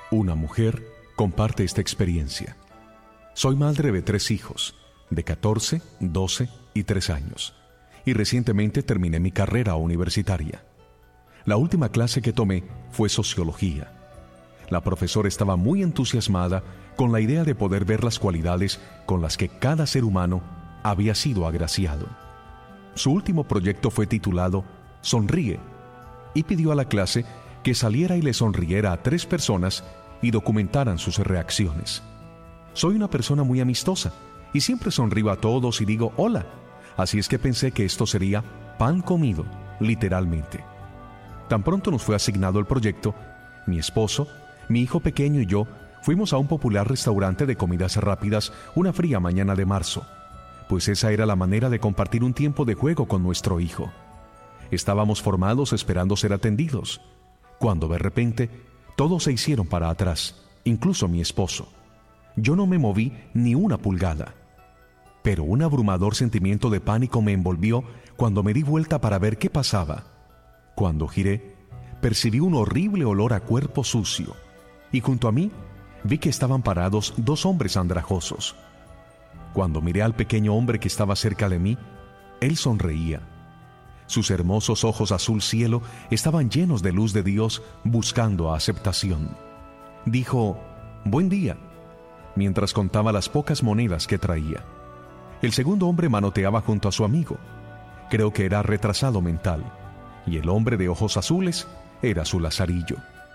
Una mujer comparte esta experiencia. Soy madre de 3 hijos, de 14, 12 y 3 años, y recientemente terminé mi carrera universitaria. La última clase que tomé fue sociología. La profesora estaba muy entusiasmada con la idea de poder ver las cualidades con las que cada ser humano había sido agraciado. Su último proyecto fue titulado Sonríe, y pidió a la clase que saliera y le sonriera a 3 personas y documentaran sus reacciones. Soy una persona muy amistosa y siempre sonrío a todos y digo hola, así es que pensé que esto sería pan comido, literalmente. Tan pronto nos fue asignado el proyecto, mi esposo, mi hijo pequeño y yo fuimos a un popular restaurante de comidas rápidas una fría mañana de marzo, pues esa era la manera de compartir un tiempo de juego con nuestro hijo. Estábamos formados esperando ser atendidos, cuando de repente todos se hicieron para atrás, incluso mi esposo. Yo no me moví ni una pulgada, pero un abrumador sentimiento de pánico me envolvió cuando me di vuelta para ver qué pasaba. Cuando giré, percibí un horrible olor a cuerpo sucio, y junto a mí vi que estaban parados 2 hombres andrajosos. Cuando miré al pequeño hombre que estaba cerca de mí, él sonreía. Sus hermosos ojos azul cielo estaban llenos de luz de Dios buscando aceptación. Dijo, «Buen día», mientras contaba las pocas monedas que traía. El segundo hombre manoteaba junto a su amigo. Creo que era retrasado mental, y el hombre de ojos azules era su lazarillo.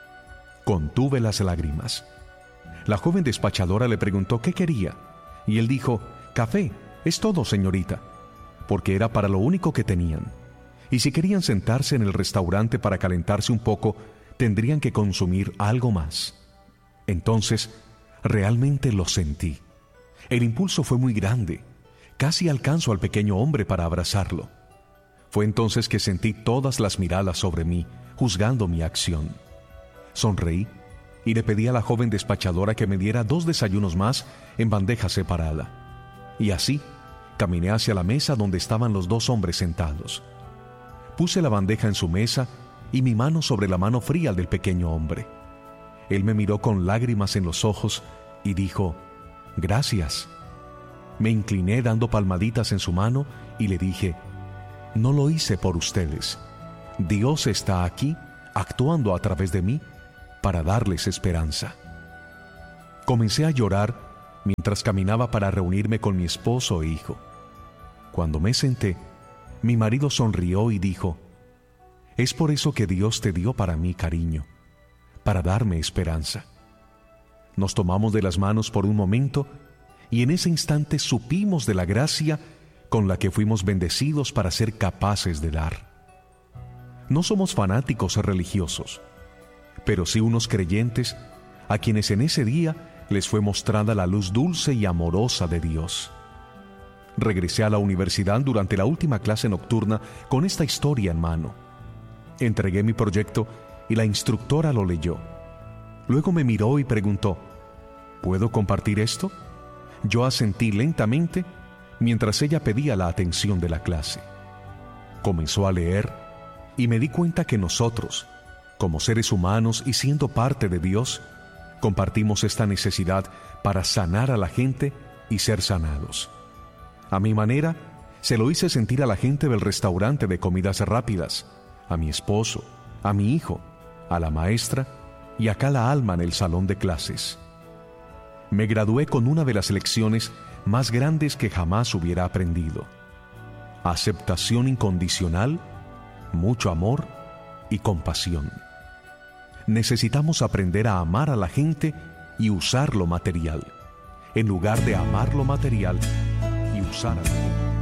Contuve las lágrimas. La joven despachadora le preguntó qué quería, y él dijo, «Café, es todo, señorita», porque era para lo único que tenían. Y si querían sentarse en el restaurante para calentarse un poco, tendrían que consumir algo más. Entonces, realmente lo sentí. El impulso fue muy grande. Casi alcanzo al pequeño hombre para abrazarlo. Fue entonces que sentí todas las miradas sobre mí, juzgando mi acción. Sonreí y le pedí a la joven despachadora que me diera 2 desayunos más en bandeja separada. Y así, caminé hacia la mesa donde estaban los 2 hombres sentados. Puse la bandeja en su mesa y mi mano sobre la mano fría del pequeño hombre. Él me miró con lágrimas en los ojos y dijo, «Gracias». Me incliné dando palmaditas en su mano y le dije, «No lo hice por ustedes. Dios está aquí actuando a través de mí para darles esperanza». Comencé a llorar mientras caminaba para reunirme con mi esposo e hijo. Cuando me senté, mi marido sonrió y dijo, «Es por eso que Dios te dio para mí cariño, para darme esperanza». Nos tomamos de las manos por un momento y en ese instante supimos de la gracia con la que fuimos bendecidos para ser capaces de dar. No somos fanáticos religiosos, pero sí unos creyentes a quienes en ese día les fue mostrada la luz dulce y amorosa de Dios. Regresé a la universidad durante la última clase nocturna con esta historia en mano. Entregué mi proyecto y la instructora lo leyó. Luego me miró y preguntó, ¿puedo compartir esto? Yo asentí lentamente mientras ella pedía la atención de la clase. Comenzó a leer y me di cuenta que nosotros, como seres humanos y siendo parte de Dios, compartimos esta necesidad para sanar a la gente y ser sanados. A mi manera, se lo hice sentir a la gente del restaurante de comidas rápidas, a mi esposo, a mi hijo, a la maestra y a cada alma en el salón de clases. Me gradué con una de las lecciones más grandes que jamás hubiera aprendido. Aceptación incondicional, mucho amor y compasión. Necesitamos aprender a amar a la gente y usar lo material, en lugar de amar lo material y usar a la gente.